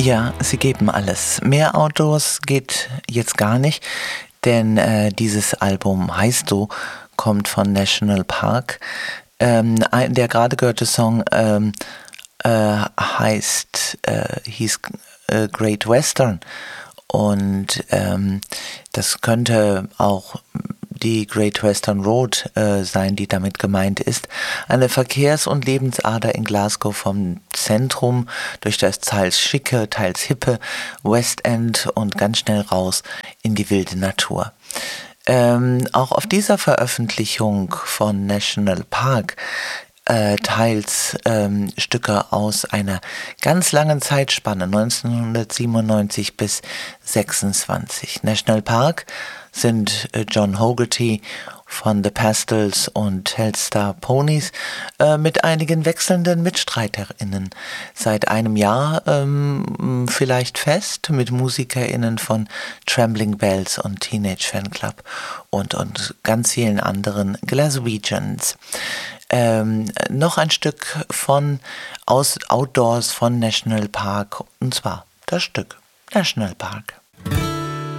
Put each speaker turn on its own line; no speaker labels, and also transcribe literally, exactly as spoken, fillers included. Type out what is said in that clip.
Ja, sie geben alles. Mehr Outdoors geht jetzt gar nicht, denn äh, dieses Album Heißt Du kommt von National Park. Ähm, ein, der gerade gehörte Song ähm, äh, heißt äh, hieß äh, Great Western und ähm, das könnte auch die Great Western Road äh, sein, die damit gemeint ist. Eine Verkehrs- und Lebensader in Glasgow vom Zentrum durch das teils schicke, teils hippe West End und ganz schnell raus in die wilde Natur. Ähm, auch auf dieser Veröffentlichung von National Park äh, teils ähm, Stücke aus einer ganz langen Zeitspanne, neunzehnhundertsiebenundneunzig bis sechsundzwanzig. National Park sind äh, John Hogerty von The Pastels und Telstar Ponies äh, mit einigen wechselnden MitstreiterInnen. Seit einem Jahr ähm, vielleicht fest mit MusikerInnen von Trembling Bells und Teenage Fanclub und, und ganz vielen anderen Glaswegians. Ähm, noch ein Stück von aus Outdoors von National Park, und zwar das Stück National Park.